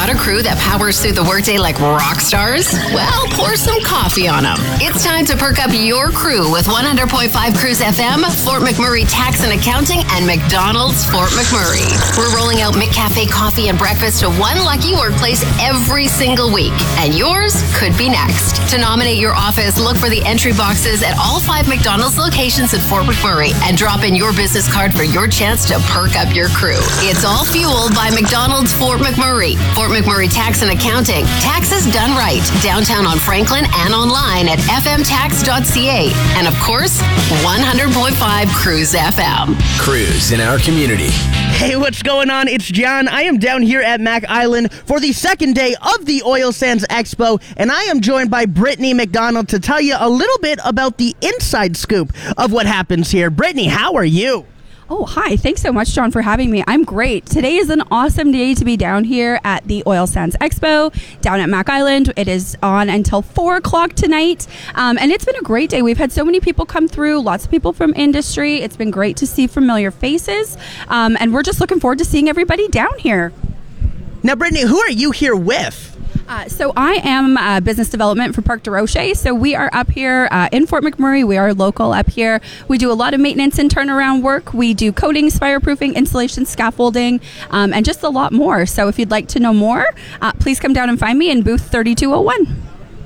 Got a crew that powers through the workday like rock stars? Well, pour some coffee on them. It's time to perk up your crew with 100.5 Cruise FM, Fort McMurray Tax and Accounting, and McDonald's Fort McMurray. We're rolling out McCafe coffee and breakfast to one lucky workplace every single week, and yours could be next. To nominate your office, look for the entry boxes at all 5 McDonald's locations in Fort McMurray and drop in your business card for your chance to perk up your crew. It's all fueled by McDonald's Fort McMurray. Fort McMurray Tax and Accounting. Taxes done right. Downtown on Franklin and online at fmtax.ca. And of course, 100.5 Cruise FM. Cruise in our community. Hey, what's going on? It's John. I am down here at Mac Island for the second day of the Oil Sands Expo, and I am joined by Brittany McDonald to tell you a little bit about the inside scoop of what happens here. Brittany, how are you? Oh, hi. Thanks so much, John, for having me. I'm great. Today is an awesome day to be down here at the Oil Sands Expo down at Mac Island. It is on until 4 o'clock tonight, and it's been a great day. We've had so many people come through, lots of people from industry. It's been great to see familiar faces, and we're just looking forward to seeing everybody down here. Now, Brittany, who are you here with? So I am business development for Parc de Rocher. So we are up here in Fort McMurray. We are local up here. We do a lot of maintenance and turnaround work. We do coatings, fireproofing, installation, scaffolding, and just a lot more. So if you'd like to know more, please come down and find me in booth 3201.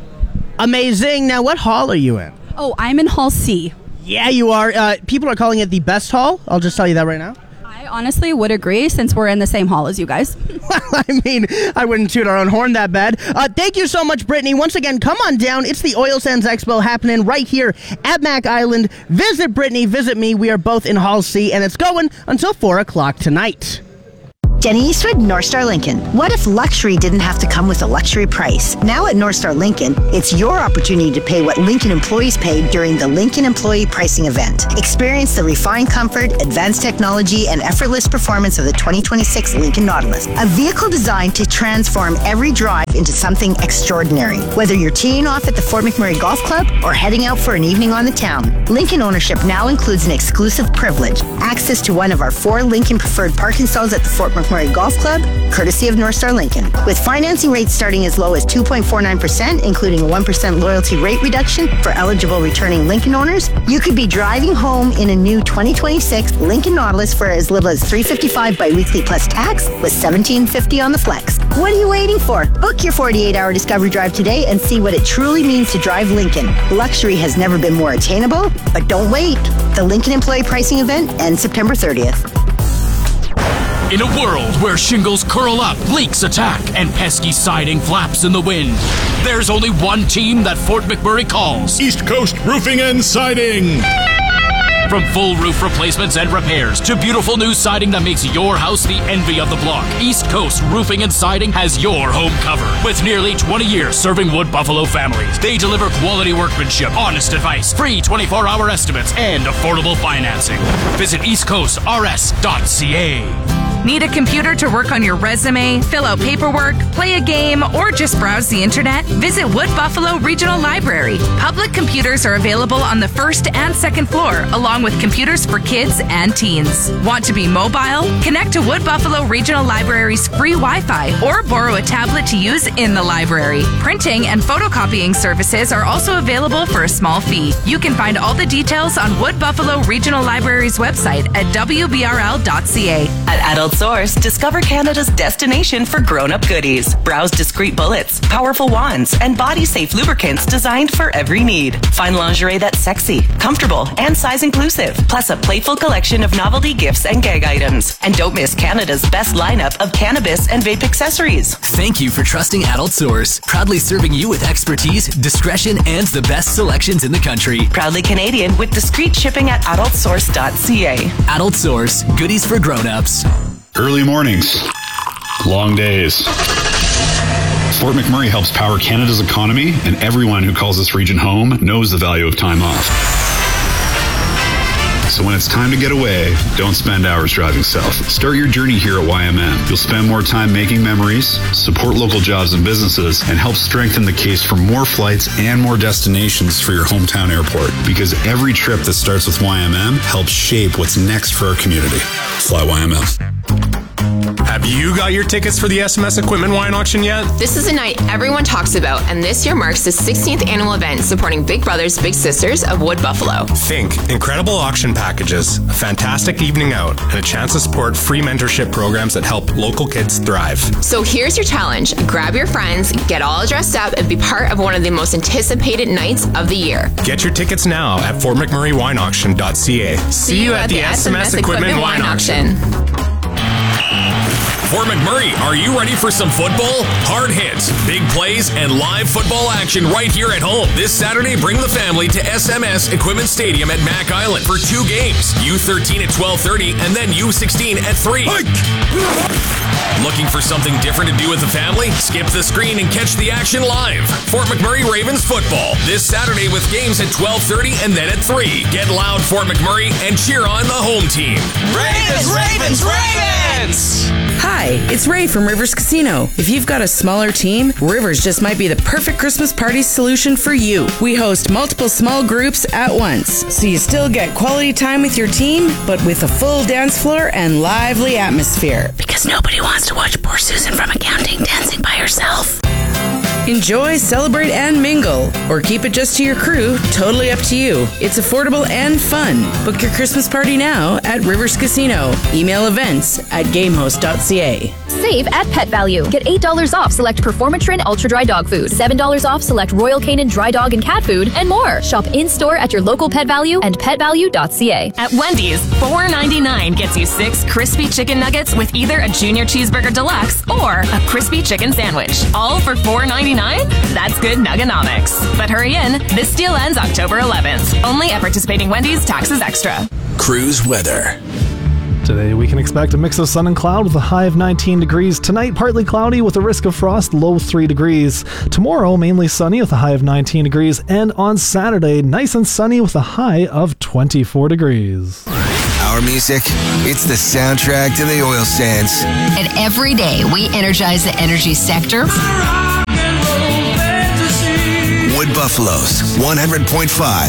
Amazing. Now, what hall are you in? Oh, I'm in Hall C. Yeah, you are. People are calling it the best hall. I'll just tell you that right now. I honestly would agree since we're in the same hall as you guys. Well, I mean, I wouldn't toot our own horn that bad. Thank you so much, Brittany. Once again, come on down. It's the Oil Sands Expo happening right here at Mac Island. Visit Brittany, visit me. We are both in Hall C, and it's going until 4 o'clock tonight. Jenny Eastwood, North Star Lincoln. What if luxury didn't have to come with a luxury price? Now at North Star Lincoln, it's your opportunity to pay what Lincoln employees paid during the Lincoln Employee Pricing Event. Experience the refined comfort, advanced technology, and effortless performance of the 2026 Lincoln Nautilus, a vehicle designed to transform every drive into something extraordinary. Whether you're teeing off at the Fort McMurray Golf Club or heading out for an evening on the town, Lincoln ownership now includes an exclusive privilege, access to one of our 4 Lincoln preferred parking stalls at the Fort McMurray Golf Club, courtesy of North Star Lincoln. With financing rates starting as low as 2.49%, including a 1% loyalty rate reduction for eligible returning Lincoln owners, you could be driving home in a new 2026 Lincoln Nautilus for as little as $355 biweekly plus tax with $1,750 on the flex. What are you waiting for? Book your 48-hour discovery drive today and see what it truly means to drive Lincoln. Luxury has never been more attainable, but don't wait. The Lincoln Employee Pricing Event ends September 30th. In a world where shingles curl up, leaks attack, and pesky siding flaps in the wind, there's only one team that Fort McMurray calls East Coast Roofing and Siding. From full roof replacements and repairs to beautiful new siding that makes your house the envy of the block, East Coast Roofing and Siding has your home covered. With nearly 20 years serving Wood Buffalo families, they deliver quality workmanship, honest advice, free 24-hour estimates, and affordable financing. Visit eastcoastrs.ca. Need a computer to work on your resume, fill out paperwork, play a game, or just browse the internet? Visit Wood Buffalo Regional Library. Public computers are available on the first and second floor, along with computers for kids and teens. Want to be mobile? Connect to Wood Buffalo Regional Library's free Wi-Fi or borrow a tablet to use in the library. Printing and photocopying services are also available for a small fee. You can find all the details on Wood Buffalo Regional Library's website at wbrl.ca. At Adult Source, discover Canada's destination for grown-up goodies. Browse discreet bullets, powerful wands, and body-safe lubricants designed for every need. Find lingerie that's sexy, comfortable, and size-inclusive, plus a playful collection of novelty gifts and gag items. And don't miss Canada's best lineup of cannabis and vape accessories. Thank you for trusting Adult Source, proudly serving you with expertise, discretion, and the best selections in the country. Proudly Canadian with discreet shipping at adultsource.ca. Adult Source, goodies for grown-ups. Early mornings, long days. Fort McMurray helps power Canada's economy, and everyone who calls this region home knows the value of time off. So when it's time to get away, don't spend hours driving south. Start your journey here at YMM. You'll spend more time making memories, support local jobs and businesses, and help strengthen the case for more flights and more destinations for your hometown airport. Because every trip that starts with YMM helps shape what's next for our community. Fly YMM. Have you got your tickets for the SMS Equipment Wine Auction yet? This is a night everyone talks about, and this year marks the 16th annual event supporting Big Brothers Big Sisters of Wood Buffalo. Think incredible auction packages, a fantastic evening out, and a chance to support free mentorship programs that help local kids thrive. So here's your challenge. Grab your friends, get all dressed up, and be part of one of the most anticipated nights of the year. Get your tickets now at FortMcMurrayWineAuction.ca. See you at the SMS Equipment Wine Auction. Fort McMurray, are you ready for some football? Hard hits, big plays, and live football action right here at home. This Saturday, bring the family to SMS Equipment Stadium at Mac Island for 2 games. U13 at 12:30 and then U16 at 3. Looking for something different to do with the family? Skip the screen and catch the action live. Fort McMurray Ravens football this Saturday with games at 12:30 and then at 3. Get loud, Fort McMurray, and cheer on the home team. Ravens, Ravens, Ravens! Hi, it's Ray from Rivers Casino. If you've got a smaller team, Rivers just might be the perfect Christmas party solution for you. We host multiple small groups at once, so you still get quality time with your team, but with a full dance floor and lively atmosphere. Because nobody wants to watch poor Susan from accounting dancing by herself. Enjoy, celebrate, and mingle. Or keep it just to your crew. Totally up to you. It's affordable and fun. Book your Christmas party now at Rivers Casino. Email events@gamehost.ca. Save at Pet Value. Get $8 off select Performatrin Ultra Dry Dog Food, $7 off select Royal Canin Dry Dog and Cat Food, and more. Shop in-store at your local Pet Value and petvalue.ca. At Wendy's, $4.99 gets you 6 crispy chicken nuggets with either a Junior Cheeseburger Deluxe or a crispy chicken sandwich. All for $4.99? That's good nuggenomics. But hurry in, this deal ends October 11th. Only at participating Wendy's, taxes extra. Cruise weather. Today we can expect a mix of sun and cloud with a high of 19 degrees. Tonight, partly cloudy with a risk of frost, low 3 degrees. Tomorrow, mainly sunny with a high of 19 degrees. And on Saturday, nice and sunny with a high of 24 degrees. Our music, it's the soundtrack to the oil sands. And every day we energize the energy sector. Wood Buffalo's 100.5